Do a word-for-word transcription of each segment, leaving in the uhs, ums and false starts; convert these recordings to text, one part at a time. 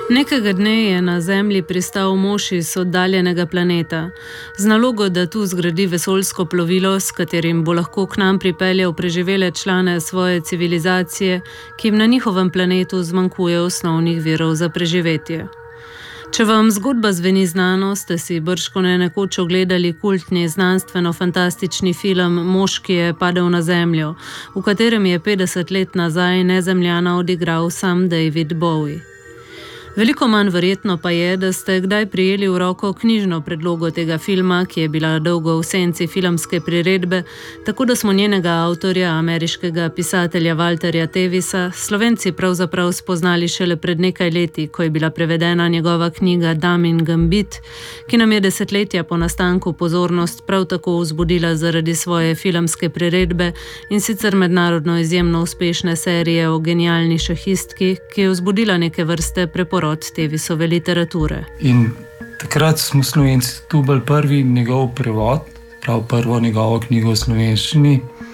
Nekega dne je na Zemlji pristal mož iz oddaljenega planeta, z nalogo, da tu zgradi vesoljsko plovilo, s katerim bo lahko k nam pripeljal preživele člane svoje civilizacije, ki jim na njihovem planetu zmanjkuje osnovnih virov za preživetje. Če vam zgodba zveni znano, ste si bržkone nekoč ogledali kultni znanstveno-fantastični film Mož, ki je padel na Zemljo, v katerem je petdeset let nazaj Nezemljana odigral sam David Bowie. Veliko manj verjetno pa je, da ste kdaj prijeli v roko knjižno predlogo tega filma, ki je bila dolgo v senci filmske priredbe, tako da smo njenega avtorja, ameriškega pisatelja Walterja Tevisa, Slovenci pravzaprav spoznali šele pred nekaj leti, ko je bila prevedena njegova knjiga Damin Gambit, ki nam je desetletja po nastanku pozornost prav tako vzbudila zaradi svoje filmske priredbe in sicer mednarodno izjemno uspešne serije o genialni šahistki, ki je vzbudila neke vrste preporod Tevisove literature. In takrat smo Slovenci dobili prvi njegov prevod, prav prvo njegovo knjigo v slovenščini.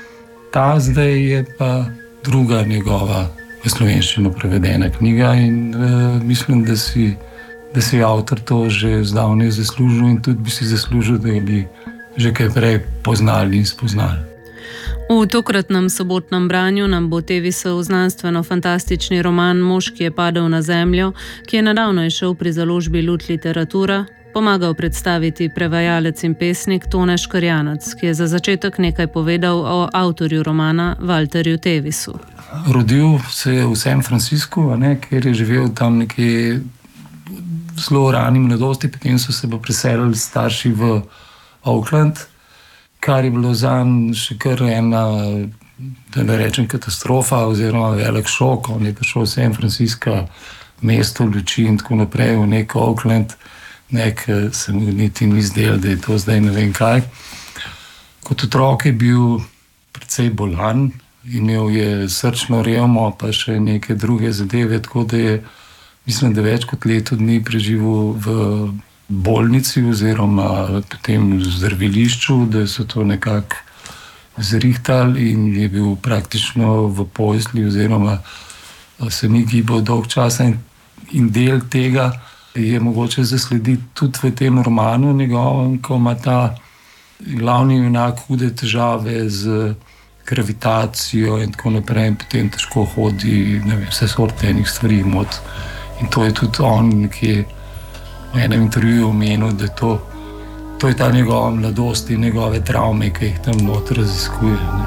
Ta zdaj je pa druga njegova v slovenščino prevedena knjiga in uh, mislim, da si, da si avtor to že zdavnaj zaslužil in tudi bi si zaslužil, da bi že kaj prej poznali in spoznali. V tokratnem sobotnem branju nam bo Tevisov znanstveno-fantastični roman Mož, ki je padel na Zemljo, ki je nedavno izšel pri založbi Lud Literatura, pomagal predstaviti prevajalec in pesnik Tone Škrjanec, ki je za začetek nekaj povedal o avtorju romana Walterju Tevisu. Rodil se je v San Franciscu, ne, kjer je živel tam nekje zelo rani mladosti, potem so se pa preselili starši v Oakland, kar je bilo zanj še kar ena, da ne rečem katastrofa oziroma velik šok. On je prišel v San Francisco, mesto luči in tako naprej, v nek Oakland, nek se mu niti ni zdelo, da je to zdaj ne vem kaj. Kot otrok je bil precej bolan, imel je srčno revmo, pa še neke druge zadeve, tako da je, mislim, da več kot leto dni preživel v bolnici oziroma potem v zdravilišču, da so to nekako zrihtali in je bil praktično v posli oziroma se ni gibal dolg časa in, in del tega je mogoče zaslediti tudi v tem romanu njegovem, ko ima ta glavni junak hude težave z gravitacijo in tako naprej in potem težko hodi, ne vem, vse sorte enih stvari mod. In to je tudi on, ki je v enem intervjuju omenil, da to, to je ta njegova mladost in njegove travme, ki jih tam noter raziskuje. Ne.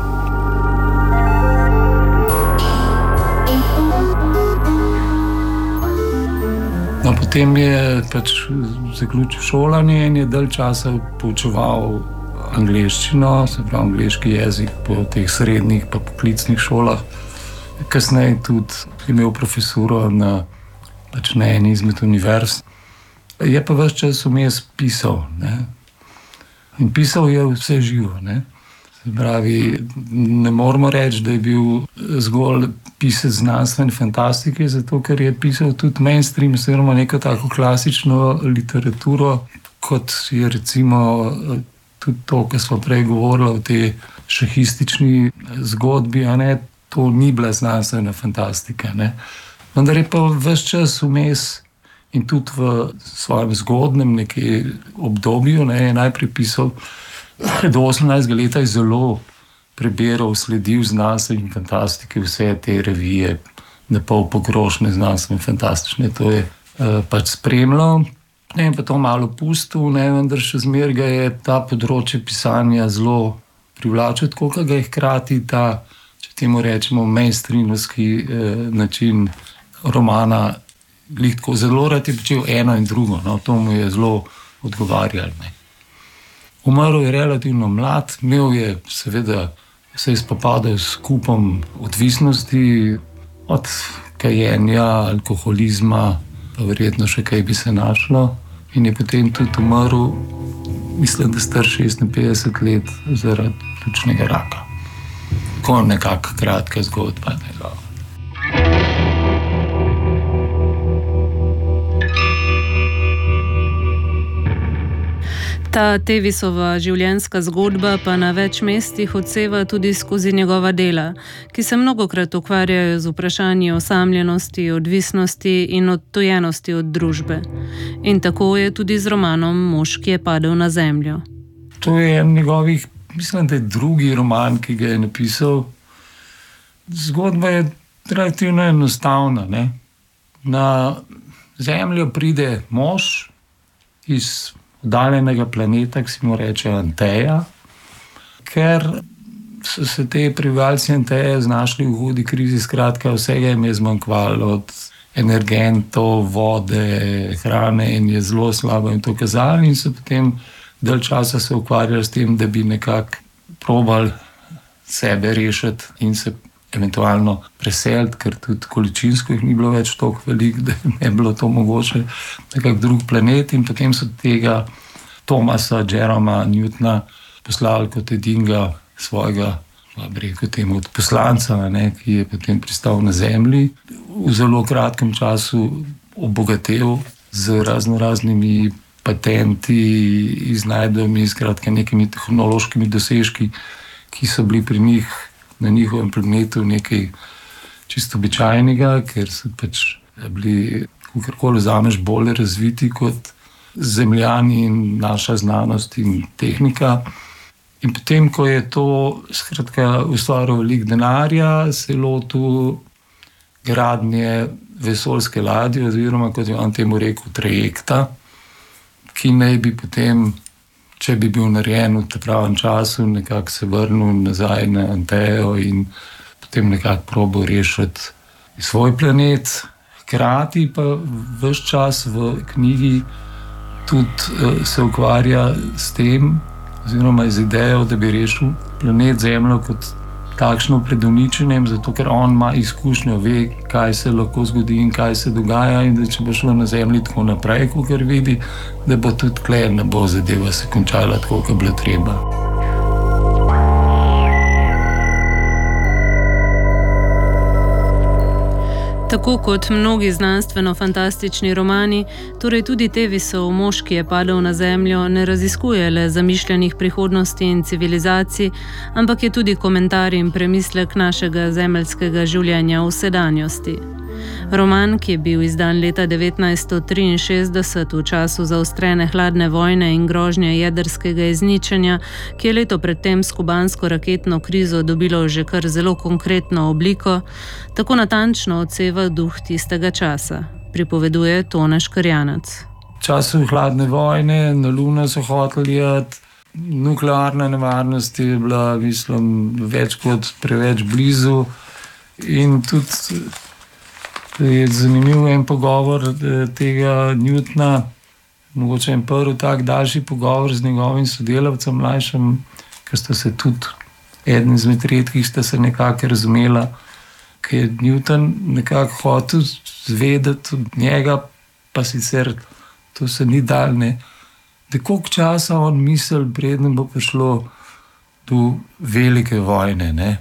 No, potem je pač zaključil šolanje in je dalj časa poučeval angleščino, se pravi angleški jezik po teh srednjih pa poklicnih šolah. Kasneje tudi imel profesuro na, pač na eni izmed univerz. Je pa ves čas vmes pisal. Ne? In pisal je vse živo. Ne? Se pravi, ne moramo reči, da je bil zgolj pisec znanstvene fantastike, zato ker je pisal tudi mainstream, oziroma neko tako klasično literaturo, kot je recimo tudi to, kar smo prej govorili o tej šahistični zgodbi, a ne, to ni bila znanstvena fantastika. Ne? Vendar je pa ves čas vmes in tudi v svojem zgodnem nekaj obdobju, ne, je najprej pisal, do osemnajstega leta je zelo prebiral, sledil znanstvene fantastike, vse te revije, na pol pogrošne znanstvene fantastične, to je uh, pač spremljal, ne, pa to malo pustil, ne, vendar še zmeraj ga je ta področje pisanja zelo privlačil, tako kot ga je hkrati ta, če temu rečemo, mainstreamovski uh, način romana. Tako, zelo rad je počel eno in drugo, no, to mu je zelo odgovarjalo. Ne. Umrl je relativno mlad, imel je seveda se je spopadal s kupom odvisnosti, od kajenja, alkoholizma, pa verjetno še kaj bi se našlo, in je potem tudi umrl, mislim, da star šestinpetdeset let zaradi pljučnega raka. Tako nekako kratka zgodba njegova. Ta Tevisova življenjska zgodba pa na več mestih odseva tudi skozi njegova dela, ki se mnogokrat ukvarjajo z vprašanji osamljenosti, odvisnosti in odtujenosti od družbe. In tako je tudi z romanom Mož, ki je padel na zemljo. To je en njegovih, mislim, da je drugi roman, ki ga je napisal. Zgodba je relativno enostavna, ne? Na zemljo pride mož iz oddaljenega planeta, ki se mu reče Anteja, ker so se te prebivalci Anteje znašli v hudi krizi, skratka vsega jim je zmanjkvalo, od energentov, vode, hrane, in je zelo slabo in to kazali, in so potem dalj časa se ukvarjali s tem, da bi nekako probali sebe rešiti in se eventualno preseliti, ker tudi količinsko jih ni bilo več toliko veliko, da je bilo to mogoče nekak drug planet, in potem so tega Thomasa Jeroma Newtona poslali kot edinega svojega, bi rekel temu, poslanca, ne, ki je potem pristal na zemlji. V zelo kratkem času obogatel z razno raznimi patenti, iznajdbami, skratka nekimi tehnološkimi dosežki, ki so bili pri njih na njihovem planetu nekaj čisto običajnega, ker so pač bili, kakorkoli vzameš, bolj razviti kot zemljani in naša znanost in tehnika. In potem, ko je to skratka ustvaril veliko denarja, se je lotil gradnje vesoljske ladje, oziroma kot je on temu rekel, trajekta, ki naj bi potem, če bi bil narejen v pravem času, nekako se vrnil nazaj na Antejo in potem nekako probal rešiti svoj planet. Hkrati pa ves čas v knjigi tudi se ukvarja s tem, oziroma z idejo, da bi rešil planet Zemljo kot takšno pred uničenjem, zato ker on ima izkušnjo, ve, kaj se lahko zgodi in kaj se dogaja, in da če bo šlo na Zemlji tako naprej, kakor vidi, da bo tudi tle ne bo zadeva se končala tako, kot bilo treba. Tako kot mnogi znanstveno-fantastični romani, torej tudi Tevisov Mož, ki je padel na zemljo, ne raziskuje le zamišljenih prihodnosti in civilizacij, ampak je tudi komentar in premislek našega zemeljskega življenja v sedanjosti. Roman, ki je bil izdan leta devetnajststo triinšestdeset v času zaostrene hladne vojne in grožnje jedrskega izničenja, ki je leto predtem s kubansko raketno krizo dobilo že kar zelo konkretno obliko, tako natančno odseva duh tistega časa, pripoveduje Tone Škrjanec. V času hladne vojne na Luno so hoteli iti, nuklearna nevarnost je bila, mislim, več kot preveč blizu, in tudi je zanimiv en pogovor tega Newtona, mogoče en prvi tak daljši pogovor z njegovim sodelavcem mlajšim, ker sta se tudi eden izmed redkih sta se nekako razumela, ker je Newton nekako hotel zvedeti od njega, pa sicer to se ni dal, ne, da koliko časa on misli, preden bo prišlo do velike vojne, ne.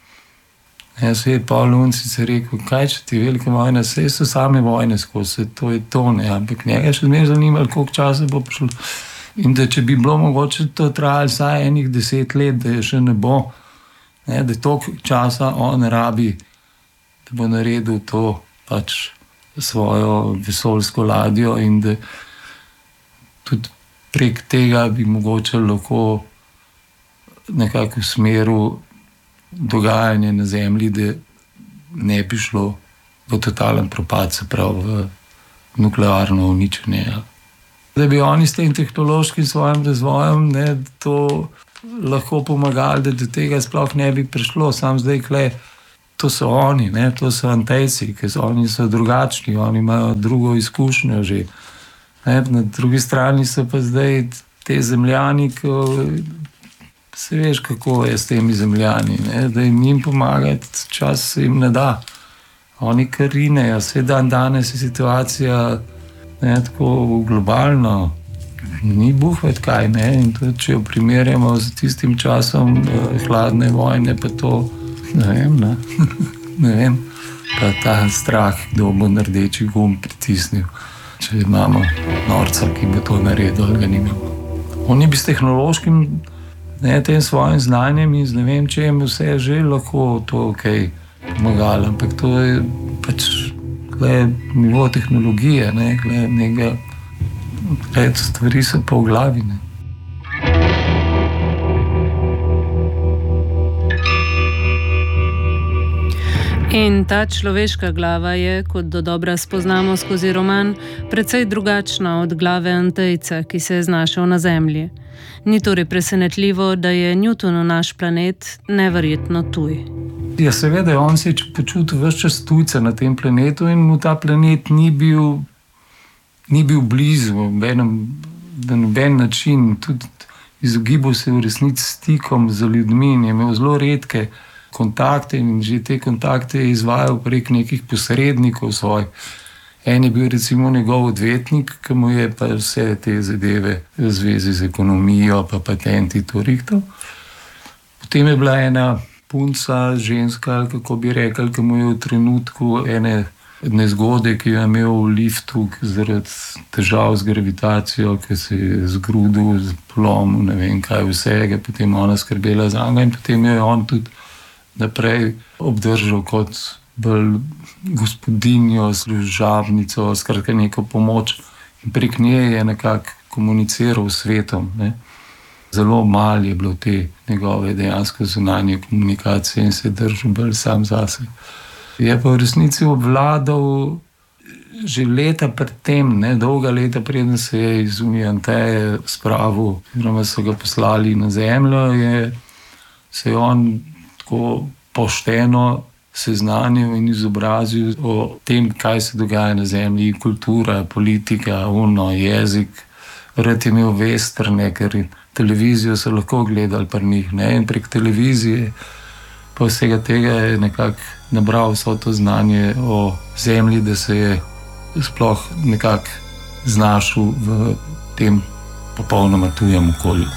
Jaz je Paul Lund sicer rekel, kaj če ti velike vojne, vse so same vojne skozi, to je to, ne, ampak njega še zmeraj zanimalo, koliko časa bo prišlo. In da če bi bilo mogoče to trajalo vsaj enih deset let, da je še ne bo, ne, da toliko časa on rabi, da bo naredil to pač svojo vesoljsko ladjo, in da tudi prek tega bi mogoče lahko nekako v smeru dogajanje na Zemlji, da ne bi šlo v totalen propad, se pravi v nuklearno uničenje. Da bi oni s tem tehnološkim svojim razvojem, ne, to lahko pomagali, da do tega sploh ne bi prišlo. Sam zdaj kle, to so oni, ne, to so Antejci, ker oni so drugačni, oni imajo drugo izkušnjo že. Ne, na drugi strani so pa zdaj te zemljani, ki se veš, kako je s temi zemljani, ne? Da jim njim pomagati, čas se jim ne da. Oni kar rinejo, vse dan danes je situacija, ne, tako globalno, ni buhvet kaj, ne, in tudi če jo primerjamo z tistim časom eh, hladne vojne, pa to, ne vem, ne, ne vem, pa ta strah, kdo bo na rdeči gumb pritisnil, če imamo norca, ki bo to naredil, ali ga nimamo. Oni bi s tehnološkim, ne, tem svojim znanjem in z ne vem čem vse že lahko to okay, pomagali, ampak to je pač gled, nivo tehnologije, ne, gled, nekaj, gled, stvari so pa v glavi. Ne. In ta človeška glava je, kot do dobra spoznamo skozi roman, precej drugačna od glave Antejca, ki se je znašel na Zemlji. Ni torej presenetljivo, da je Newtonu naš planet neverjetno tuj. Ja, seveda, on se je počutil ves čas tujca na tem planetu in mu ta planet ni bil, ni bil blizu, na noben način. Tudi izogibal se v resnici stikom z ljudmi in je imel zelo redke kontakte in že te kontakte je izvajal prek nekih posrednikov svoj. En je bil recimo njegov odvetnik, ki mu je pa vse te zadeve v zvezi z ekonomijo pa patenti to rihtal. Potem je bila ena punca, ženska, kako bi rekel, ki mu je v trenutku ene nezgode, ki jo je imel v liftu zaradi težav z gravitacijo, ki se je zgrudil, polomil, ne vem kaj vsega, potem ona skrbela za njega in potem jo je on tudi naprej obdržal kot bolj gospodinjo, služabnico, skratka neko pomoč. In prek nje je nekako komuniciral s svetom. Ne. Zelo malo je bilo te njegove dejansko zunanje komunikacije in se je držal bolj sam zase. Je pa v resnici obvladal že leta pred tem, ne, dolga leta preden se je iz Unije Anteje spravil, oziroma so ga poslali na Zemljo, je se je on tako pošteno seznanil in izobrazil o tem, kaj se dogaja na Zemlji, kultura, politika, uno, jezik. Rad je imel westerne, ker televizijo so lahko gledali pri njih, ne, in prek televizije pa vsega tega je nekako nabral vso to znanje o Zemlji, da se je sploh nekako znašel v tem popolnoma tujem okolju.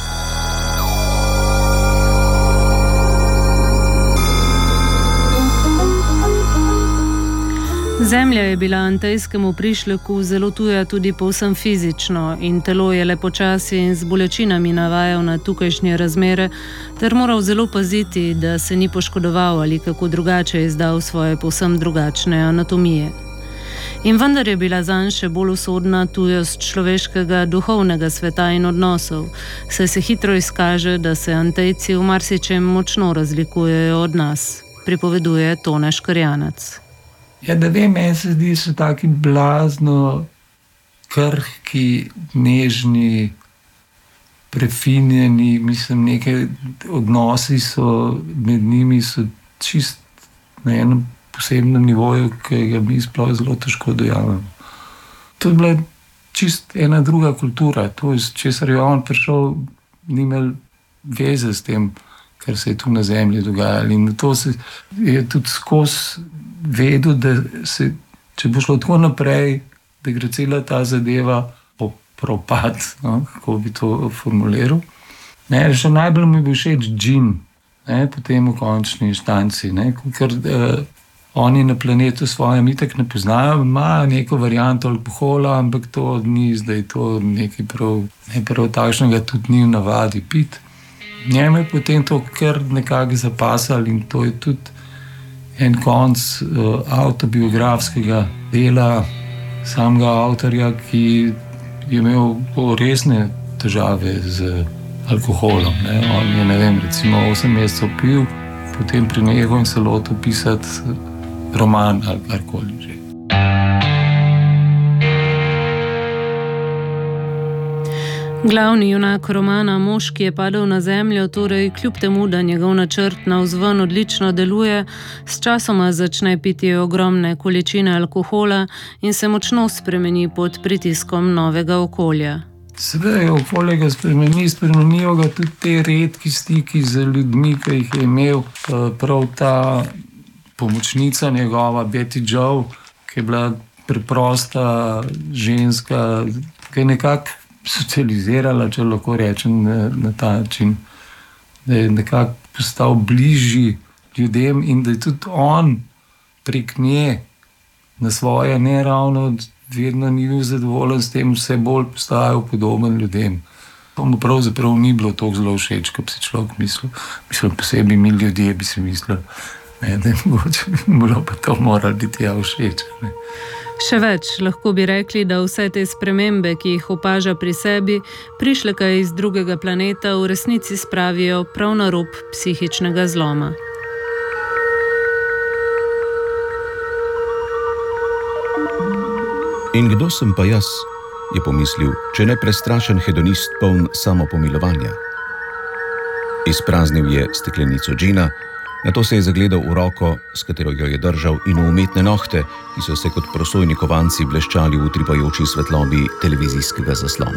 Zemlja je bila antejskemu prišleku zelo tuja tudi povsem fizično in telo je le počasi in z bolečinami navajal na tukajšnje razmere ter moral zelo paziti, da se ni poškodoval ali kako drugače izdal svoje povsem drugačne anatomije. In vendar je bila zanj še bolj usodna tujost človeškega duhovnega sveta in odnosov, saj se hitro izkaže, da se Antejci v marsičem močno razlikujejo od nas, pripoveduje Tone Škrjanec. Ja, da vem, meni se zdi, so taki blazno krhki, nežni, prefinjeni, mislim, neke odnosi so med njimi so čist na enem posebnem nivoju, ki ga mi sploh zelo težko dojamemo. To je bila čist ena druga kultura, to, iz česar je on prišel, ni imel veze s tem, kar se je tu na Zemlji dogajalo. In to se je tudi skozi vedel, da se, če bo šlo tako naprej, da gre cela ta zadeva po propad, no, kako bi to formuliral. Ne, še najbolj mi bi všeč džin, ne, potem v končni inštanci, ne, ker eh, oni na planetu svojem itak ne poznajo, imajo neko varianto alkohola, ampak to ni zdaj to nekaj prav, ne prav takšnega, tudi ni v navadi pit. Njemu je potem to kar nekako zapasal in to je tudi en konc uh, avtobiografskega dela samega avtorja, ki je imel resne težave z alkoholom. Ne. On je, ne vem, recimo osem mesecev pil, potem prenehal in se lotil pisati roman ali karkoli že. Glavni junak romana, mož, ki je padel na Zemljo, torej kljub temu, da njegov načrt navzven odlično deluje, s časoma začne piti ogromne količine alkohola in se močno spremeni pod pritiskom novega okolja. Seveda, okolje ga spremeni, spremenijo ga tudi te redki stiki z ljudmi, ki jih je imel. Prav ta pomočnica njegova, Betty Joe, ki je bila preprosta ženska, ki je nekako socializirala, če lahko rečem na, na ta način, da je nekako postal bližji ljudem in da je tudi on prek nje na svoje neravno vedno ni bil zadovoljen s tem, vse bolj postajal podoben ljudem. To mu pravzaprav ni bilo tako zelo všeč, kot si človek mislil. Mislim, posebej mi ljudje bi si mislili, ne, da je mogoče bilo pa to moralo biti ja všeč. Ne. Še več, lahko bi rekli, da vse te spremembe, ki jih opaža pri sebi, prišleka iz drugega planeta v resnici spravijo prav na rob psihičnega zloma. In kdo sem pa jaz, je pomislil, če ne prestrašen hedonist poln samopomilovanja. Izpraznil je steklenico džina, nato se je zagledal v roko, s katero jo je držal, in v umetne nohte, ki so se kot prosojni kovanci bleščali v utripajoči svetlobi televizijskega zaslona.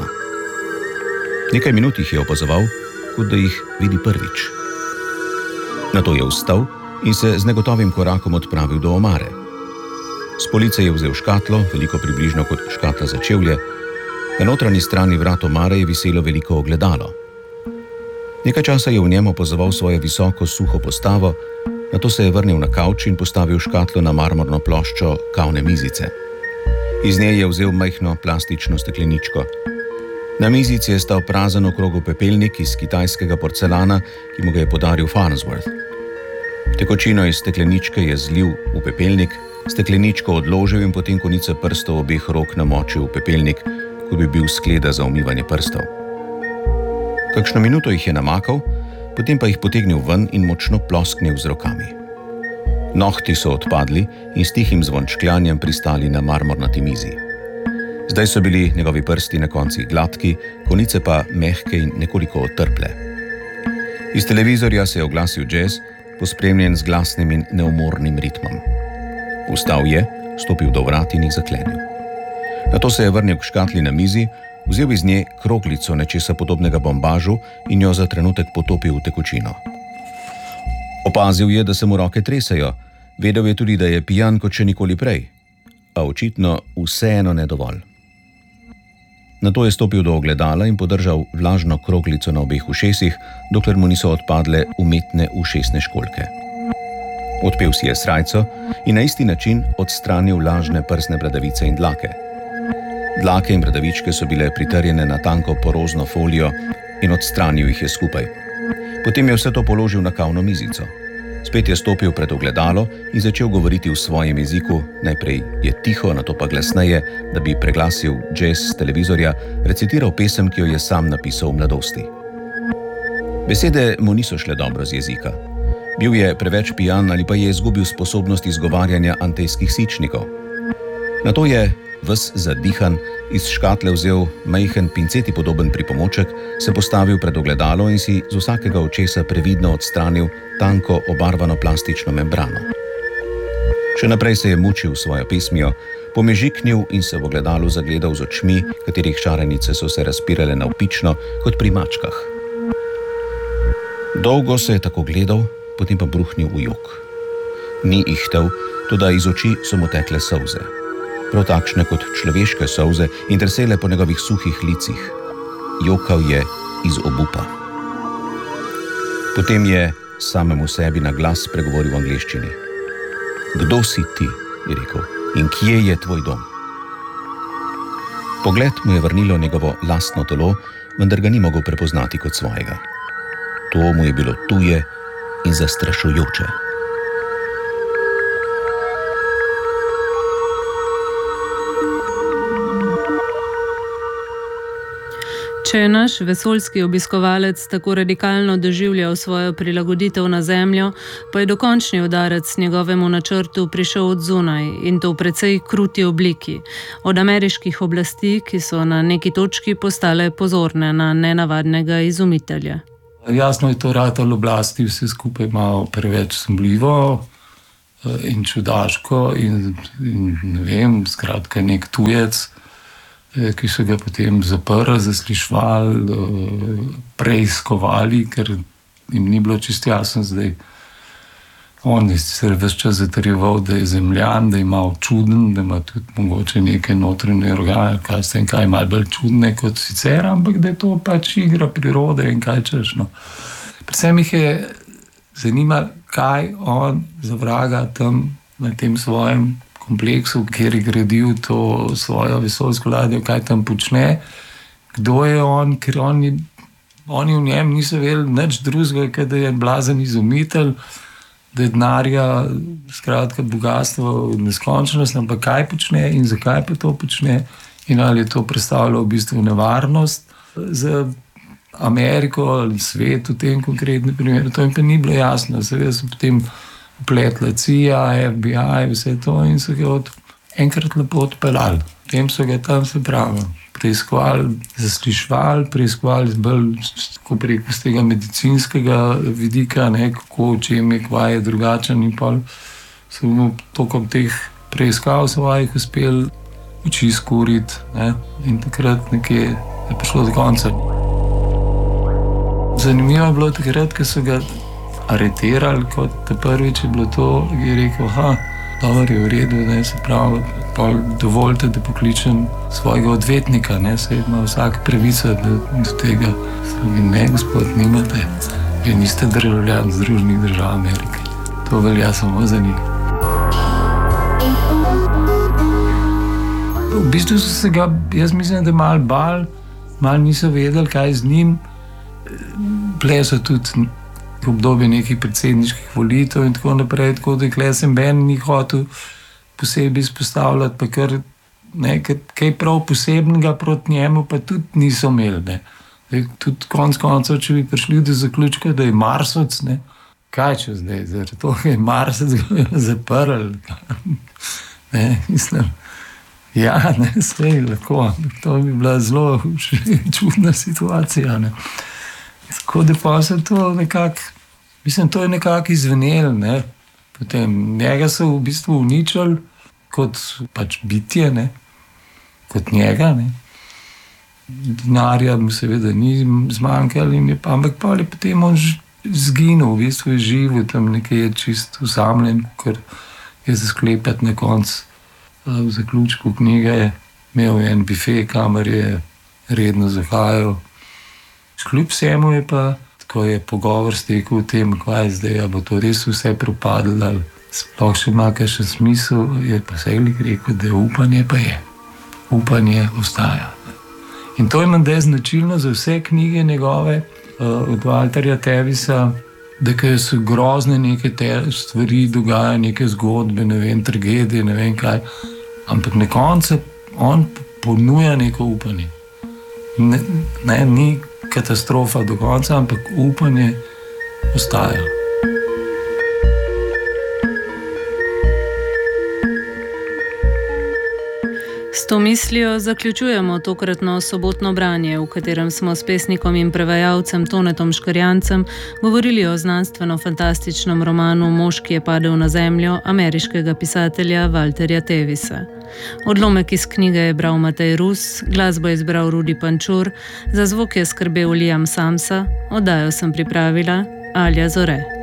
Nekaj minut jih je opazoval, kot da jih vidi prvič. Nato je vstal in se z negotovim korakom odpravil do omare. S police je vzel škatlo, veliko približno kot škatla za čevlje. Na notranji strani vrat omare je viselo veliko ogledalo. Nekaj časa je v njem opazoval svojo visoko, suho postavo, nato se je vrnil na kavč in postavil škatlo na marmorno ploščo kavne mizice. Iz nje je vzel majhno plastično stekleničko. Na mizici je stal prazen okrogel pepelnik iz kitajskega porcelana, ki mu ga je podaril Farnsworth. Tekočino iz stekleničke je zlil v pepelnik, stekleničko odložil in potem konice prstov obeh rok namočil v pepelnik, kot bi bil skleda za umivanje prstov. Kakšno minuto jih je namakal, potem pa jih potegnil ven in močno plosknil z rokami. Nohti so odpadli in s tihim zvončkljanjem pristali na marmornati mizi. Zdaj so bili njegovi prsti na koncih gladki, konice pa mehke in nekoliko otrple. Iz televizorja se je oglasil džez, pospremljen z glasnim in neumornim ritmom. Vstal je, stopil do vrat in jih zaklenil. Nato se je vrnil k škatli na mizi, vzel iz nje kroglico nečesa podobnega bombažu in jo za trenutek potopil v tekočino. Opazil je, da se mu roke tresajo, vedel je tudi, da je pijan kot še nikoli prej, a očitno vseeno ne dovolj. Nato je stopil do ogledala in podržal vlažno kroglico na obeh ušesih, dokler mu niso odpadle umetne ušesne školjke. Odpel si je srajco in na isti način odstranil lažne prsne bradavice in dlake. Dlake in bradavičke so bile pritrjene na tanko porozno folijo in odstranil jih je skupaj. Potem je vse to položil na kavno mizico. Spet je stopil pred ogledalo in začel govoriti v svojem jeziku, najprej je tiho, nato pa glasneje, da bi preglasil džez z televizorja, recitiral pesem, ki jo je sam napisal v mladosti. Besede mu niso šle dobro z jezika. Bil je preveč pijan ali pa je izgubil sposobnost izgovarjanja antejskih sičnikov. Nato je, ves zadihan, iz škatle vzel majhen pinceti podoben pripomoček, se postavil pred ogledalo in si z vsakega očesa previdno odstranil tanko obarvano plastično membrano. Še naprej se je mučil svojo pesmijo, pomežiknil in se v ogledalu zagledal z očmi, katerih šarenice so se razpirale navpično kot pri mačkah. Dolgo se je tako gledal, potem pa bruhnil v jok. Ni ihtel, toda iz oči so mu tekle solze. Prav takšne kot človeške solze in trsele po njegovih suhih licih. Jokal je iz obupa. Potem je samemu sebi na glas spregovoril v angleščini. Kdo si ti, je rekel, in kje je tvoj dom? Pogled mu je vrnilo njegovo lastno telo, vendar ga ni mogel prepoznati kot svojega. To mu je bilo tuje in zastrašujoče. Če je naš vesoljski obiskovalec tako radikalno doživljal svojo prilagoditev na Zemljo, pa je dokončni udarec njegovemu načrtu prišel od zunaj in to v precej kruti obliki. Od ameriških oblasti, ki so na neki točki postale pozorne na nenavadnega izumitelja. Jasno je to ratalo oblasti vse skupaj malo preveč sumljivo in čudaško in, in ne vem, skratka nek tujec, ki so ga potem zaprli, zaslišvali, preiskovali, ker jim ni bilo čisto jasno zdaj. On je se ves čas zatrjeval, da je zemljan, da je malo čuden, da ima tudi mogoče neke notranje organe, kaj se in kaj malo bolj čudne kot sicer, ampak da je to pač igra prirode in kaj češ. No. Predvsem jih je zanimalo, kaj on za vraga tam na tem svojem kompleksu, kjer je gradil to svojo vesoljsko ladjo, kaj tam počne, kdo je on, ker oni, oni v njem niso vedeli nič drugega, kot da je blazen izumitelj, da je denarja, skratka bogatstvo, neskončnost, ampak kaj počne in zakaj pa to počne in ali je to predstavljalo v bistvu nevarnost za Ameriko ali svet v tem konkretnem primeru. To jim pa ni bilo jasno. Seveda so potem vpletla C I A, F B I, vse to in so ga od, enkrat lepo odpeljali. Potem so ga tam, se pravi, preiskovali, zaslišvali, preiskovali bolj preko z tega medicinskega vidika, ne, kako, čem je, kva je drugačen in pol so mu tokom teh preiskav svojih uspeli oči skuriti, ne, in takrat nekje je prišlo do konca. Zanimivo je bilo takrat, ko so ga aretirali, kot ta prvič je bilo to, je rekel, aha, dobro je v redu, ne, se pravi, pa dovolite, da pokličem svojega odvetnika, ne, se ima vsak pravica do, do tega. In ne, gospod, nimate, vi niste državljan Združenih držav Amerike. To velja samo za njih. V bistvu so se ga, jaz mislim, da malo bal, malo niso vedeli, kaj z njim. Ple so tudi v obdobju nekih predsedniških volitev in tako naprej, tako da kle sem ben ni hotel posebej izpostavljati, pa kar nekaj kaj prav posebnega proti njemu pa tudi niso imeli. Ne. Tudi konc koncev, če bi prišli do zaključka, da je Marsovc, ne, kaj če zdaj, zaradi to je Marsovc zaprl. Ne, mislim, ja, ne, sej, lahko, to bi bila zelo čudna situacija, ne. Tako da pa se to nekako, mislim, to je nekako izvenelo, ne. Potem njega so v bistvu uničili kot pač bitje, ne, kot njega, ne. Denarja mu seveda ni zmanjkalo, ampak pa je potem on zginil, v bistvu je živel tam nekaj, je čist usamljen, ker je za sklepati na koncu v zaključku knjige je imel en bife, kamor je redno zahajal. Kljub vsemu je pa, ko je pogovor stekel o tem, kaj je zdaj, a bo to res vse propadlo, ali sploh še ima kakšen smisel, je pa Seglik rekel, da upanje pa je. Upanje ostaja. In to je menda značilno za vse knjige njegove, od Walterja Tevisa, da kaj so grozne neke te stvari, dogajajo neke zgodbe, ne vem, tragedije, ne vem kaj, ampak na koncu on ponuja neko upanje. Ne, ne, ni katastrofa do konca, ampak upanje ostaja. S to mislijo zaključujemo tokratno sobotno branje, v katerem smo s pesnikom in prevajalcem Tonetom Škrjancem govorili o znanstveno-fantastičnem romanu Mož, ki je padel na zemljo ameriškega pisatelja Walterja Tevisa. Odlomek iz knjige je bral Matej Rus, glasbo je izbral Rudi Pančur, za zvok je skrbel Liam Samsa, oddajo sem pripravila Alja Zore.